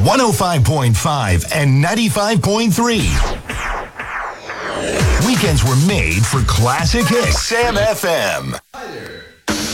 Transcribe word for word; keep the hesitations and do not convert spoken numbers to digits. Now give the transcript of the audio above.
one oh five point five and ninety-five point three. Weekends were made for classic hits. Sam F M.